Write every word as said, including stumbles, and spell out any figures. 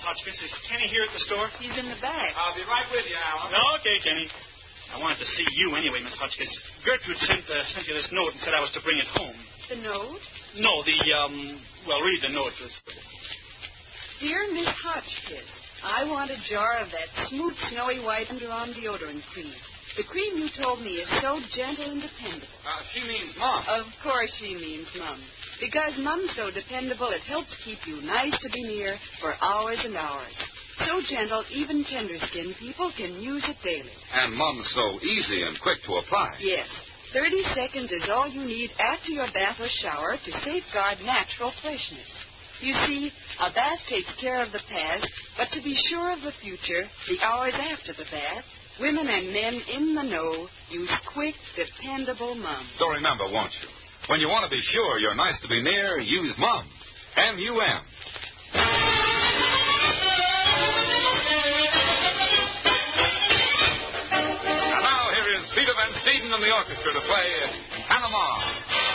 Hotchkiss. Is Kenny here at the store? He's in the back. I'll be right with you, Alan. No, okay, Kenny. I wanted to see you anyway, Miss Hotchkiss. Gertrude sent, uh, sent you this note and said I was to bring it home. The note? No, the, um, well, read the note. Dear Miss Hotchkiss, I want a jar of that smooth, snowy white underarm deodorant cream. The cream you told me is so gentle and dependable. Uh, she means Mom. Of course she means Mum. Because Mum's so dependable, it helps keep you nice to be near for hours and hours. So gentle, even tender-skinned people can use it daily. And Mom's so easy and quick to apply. Yes. Thirty seconds is all you need after your bath or shower to safeguard natural freshness. You see, a bath takes care of the past, but to be sure of the future, the hours after the bath, women and men in the know use quick, dependable Mum. So remember, won't you? When you want to be sure you're nice to be near, use Mum. M U M. And now here is Peter Van Steeden and the orchestra to play Panama.